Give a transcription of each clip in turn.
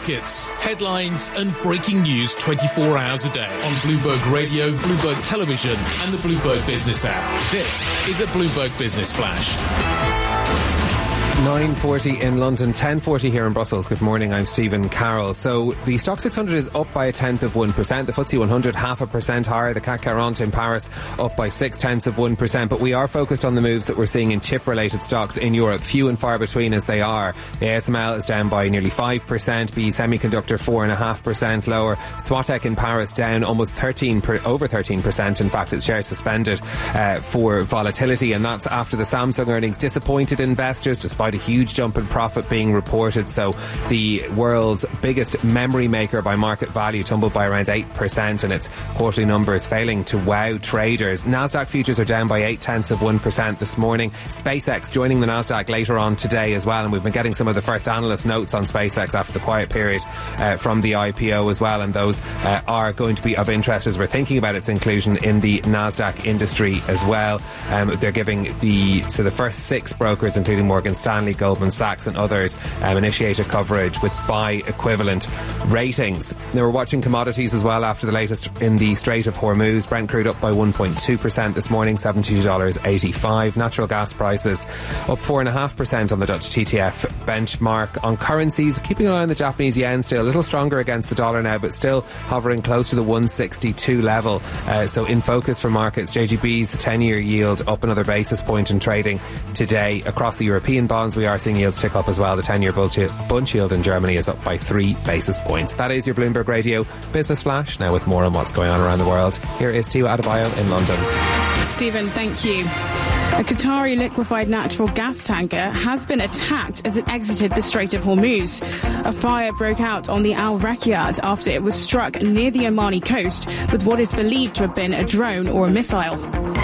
markets, headlines and breaking news 24 hours a day on Bloomberg Radio, Bloomberg Television and the Bloomberg Business app. This is a Bloomberg Business Flash. 9:40 in London, 10:40 here in Brussels. Good morning, I'm Stephen Carroll. So the Stock 600 is up by 0.1%, the FTSE 100 0.5% higher, the CAC 40 in Paris up by 0.6%, but we are focused on the moves that we're seeing in chip-related stocks in Europe, few and far between as they are. The ASML is down by nearly 5%, BE Semiconductor 4.5% lower, Swatec in Paris down almost over 13%, in fact its shares suspended for volatility, and that's after the Samsung earnings disappointed investors despite a huge jump in profit being reported. So the world's biggest memory maker by market value tumbled by around 8%, and its quarterly numbers failing to wow traders. Nasdaq futures are down by 0.8% this morning. SpaceX joining the Nasdaq later on today as well, and we've been getting some of the first analyst notes on SpaceX after the quiet period from the IPO as well, and those are going to be of interest as we're thinking about its inclusion in the Nasdaq industry as well. They're giving the first 6 brokers, including Morgan Stanley, Goldman Sachs and others, initiated coverage with buy equivalent ratings. Now we're watching commodities as well after the latest in the Strait of Hormuz. Brent crude up by 1.2% this morning, $72.85. Natural gas prices up 4.5% on the Dutch TTF benchmark. On currencies, keeping an eye on the Japanese yen, still a little stronger against the dollar now, but still hovering close to the 162 level. So in focus for markets, JGB's the 10-year yield up another basis point in trading today. Across the European bonds, we are seeing yields tick up as well. The 10-year bunch yield in Germany is up by 3 basis points. That is your Bloomberg Radio Business Flash. Now with more on what's going on around the world, here is Tiwa Adebayo in London. Stephen, thank you. A Qatari liquefied natural gas tanker has been attacked as it exited the Strait of Hormuz. A fire broke out on the Al Rakyat after it was struck near the Omani coast with what is believed to have been a drone or a missile.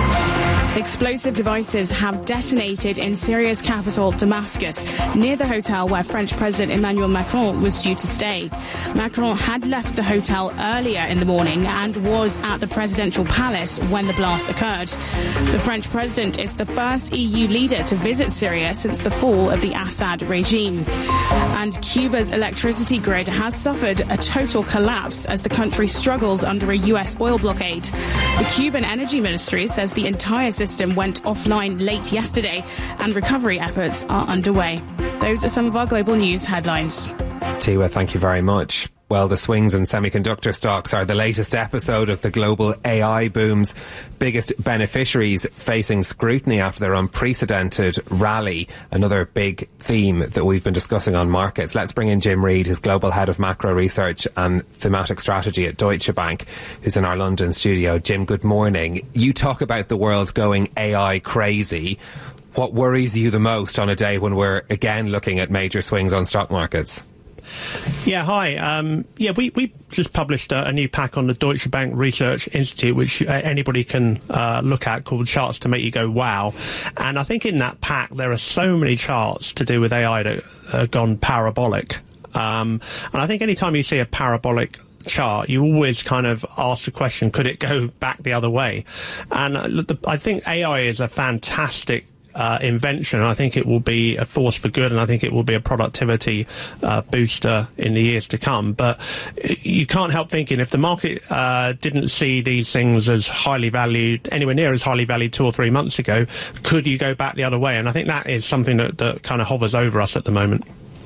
Explosive devices have detonated in Syria's capital, Damascus, near the hotel where French President Emmanuel Macron was due to stay. Macron had left the hotel earlier in the morning and was at the presidential palace when the blast occurred. The French president is the first EU leader to visit Syria since the fall of the Assad regime. And Cuba's electricity grid has suffered a total collapse as the country struggles under a US oil blockade. The Cuban Energy Ministry says the entire system went offline late yesterday and recovery efforts are underway. Those are some of our global news headlines. Tiwa, thank you very much. Well, the swings in semiconductor stocks are the latest episode of the global AI boom's biggest beneficiaries facing scrutiny after their unprecedented rally. Another big theme that we've been discussing on markets. Let's bring in Jim Reid, who's Global Head of Macro Research and Thematic Strategy at Deutsche Bank, who's in our London studio. Jim, good morning. You talk about the world going AI crazy. What worries you the most on a day when we're again looking at major swings on stock markets? Yeah, hi. We just published a new pack on the Deutsche Bank Research Institute, which anybody can look at, called Charts to Make You Go Wow. And I think in that pack there are so many charts to do with AI that have gone parabolic. And I think anytime you see a parabolic chart, you always kind of ask the question, could it go back the other way? And I think AI is a fantastic invention. I think it will be a force for good, and I think it will be a productivity booster in the years to come. But you can't help thinking, if the market didn't see these things as highly valued, anywhere near as highly valued 2 or 3 months ago, could you go back the other way? And I think that is something that kind of hovers over us at the moment.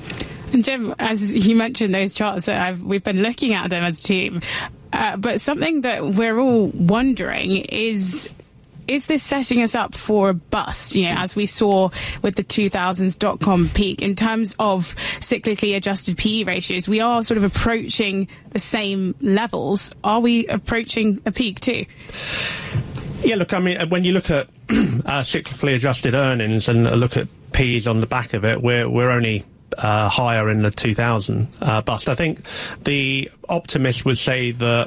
And Jim, as you mentioned, those charts, we've been looking at them as a team. But something that we're all wondering is this setting us up for a bust, as we saw with the 2000s dot-com peak? In terms of cyclically adjusted PE ratios, we are sort of approaching the same levels. Are we approaching a peak too? Yeah, look, I mean, when you look at cyclically adjusted earnings and look at P's on the back of it, we're only higher in the 2000 bust. I think the optimist would say that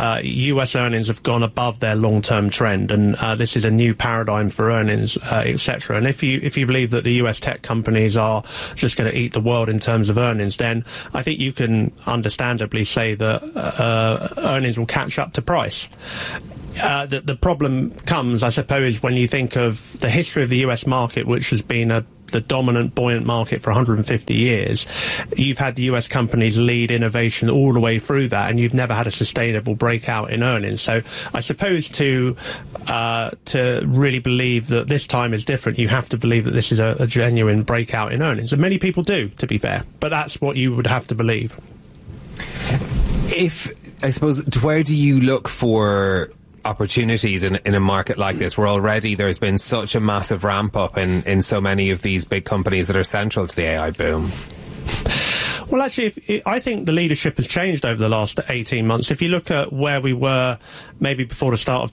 US earnings have gone above their long-term trend, and this is a new paradigm for earnings, etc. And if you believe that the US tech companies are just going to eat the world in terms of earnings, then I think you can understandably say that earnings will catch up to price. the problem comes, I suppose, when you think of the history of the US market, which has been the dominant buoyant market for 150 years. You've had the US companies lead innovation all the way through that, and you've never had a sustainable breakout in earnings. So I suppose to really believe that this time is different, you have to believe that this is a genuine breakout in earnings. And many people do, to be fair, but that's what you would have to believe. I suppose, where do you look for opportunities in a market like this, where already there's been such a massive ramp up in so many of these big companies that are central to the AI boom? Well, actually, I think the leadership has changed over the last 18 months. If you look at where we were maybe before the start of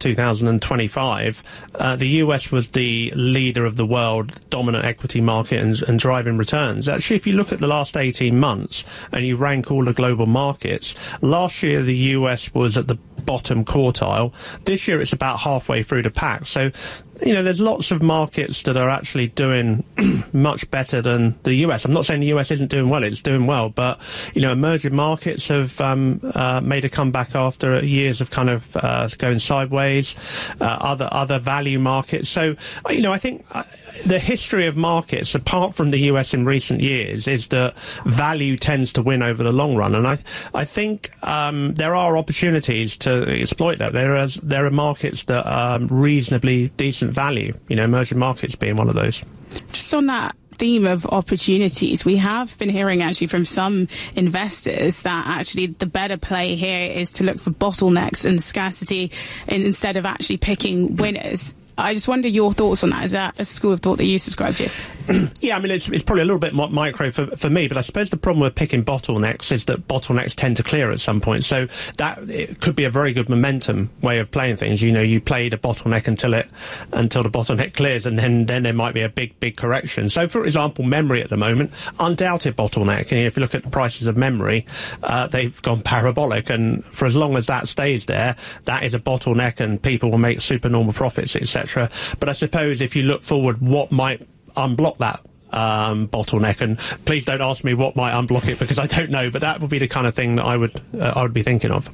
2025, the US was the leader of the world dominant equity market and driving returns. Actually, if you look at the last 18 months and you rank all the global markets, last year the US was at the bottom quartile. This year it's about halfway through the pack. So, there's lots of markets that are actually doing much better than the US. I'm not saying the US isn't doing well, it's doing well, but, emerging markets have made a comeback after years of kind of going sideways, other value markets. So, I think the history of markets, apart from the US in recent years, is that value tends to win over the long run. And I think there are opportunities to exploit that. There are markets that are reasonably decent value, emerging markets being one of those. Just on that theme of opportunities, we have been hearing actually from some investors that actually the better play here is to look for bottlenecks and scarcity instead of actually picking winners. I just wonder your thoughts on that. Is that a school of thought that you subscribe to? Yeah, I mean, it's probably a little bit micro for me, but I suppose the problem with picking bottlenecks is that bottlenecks tend to clear at some point. So that it could be a very good momentum way of playing things. You play the bottleneck until the bottleneck clears, and then there might be a big correction. So, for example, memory at the moment, undoubted bottleneck. And if you look at the prices of memory, they've gone parabolic, and for as long as that stays there, that is a bottleneck, and people will make supernormal profits, etc. But I suppose if you look forward, what might unblock that bottleneck? And please don't ask me what might unblock it, because I don't know, but that would be the kind of thing that I would be thinking of.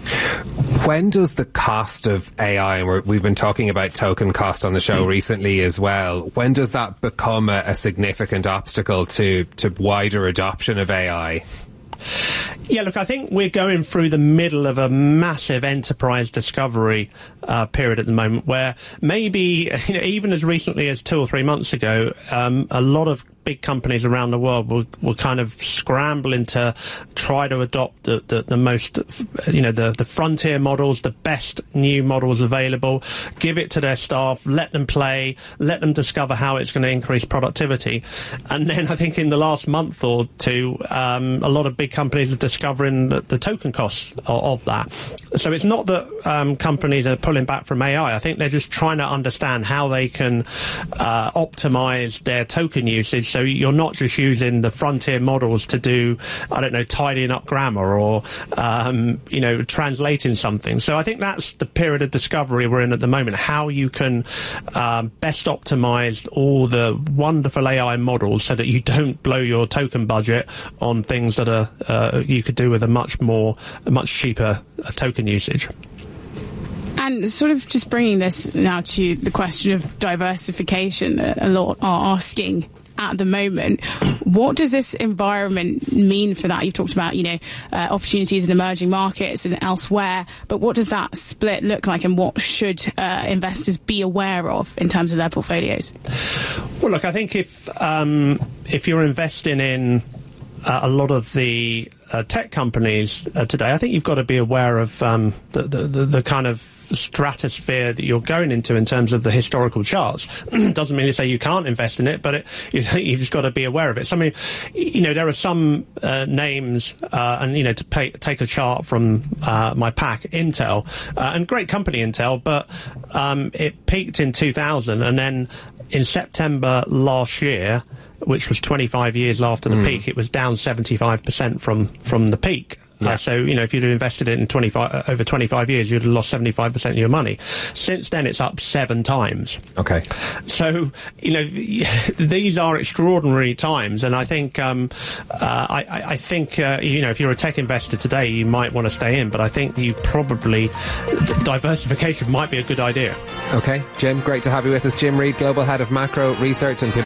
When does the cost of AI, and we've been talking about token cost on the show recently as well, when does that become a significant obstacle to wider adoption of AI? Yeah, look, I think we're going through the middle of a massive enterprise discovery period at the moment, where maybe even as recently as 2 or 3 months ago, a lot of big companies around the world were kind of scrambling to try to adopt the most, the frontier models, the best new models available, give it to their staff, let them play, let them discover how it's going to increase productivity. And then I think in the last month or two, a lot of big companies are discovering the token costs of that. So it's not that companies are pulling back from AI. I think they're just trying to understand how they can optimize their token usage, so you're not just using the frontier models to do, tidying up grammar or, translating something. So I think that's the period of discovery we're in at the moment, how you can best optimize all the wonderful AI models so that you don't blow your token budget on things that are you could do with a much cheaper token usage. And sort of just bringing this now to the question of diversification that a lot are asking at the moment, what does this environment mean for that? You've talked about, opportunities in emerging markets and elsewhere, but what does that split look like, and what should investors be aware of in terms of their portfolios? Well, look, I think if you're investing in a lot of the tech companies today, I think you've got to be aware of the kind of stratosphere that you're going into in terms of the historical charts. Doesn't mean to say you can't invest in it, but you've just got to be aware of it. So, I mean, there are some names, and to take a chart from my pack, Intel, and great company Intel, but it peaked in 2000, and then in September last year, which was 25 years after the peak, it was down 75% from the peak. Yeah. So, if you'd invested it in over 25 years, you'd have lost 75% of your money. Since then, it's up 7 times. Okay. So, these are extraordinary times, and I think, I think, if you're a tech investor today, you might want to stay in, but I think diversification might be a good idea. Okay, Jim, great to have you with us. Jim Reid, Global Head of Macro Research and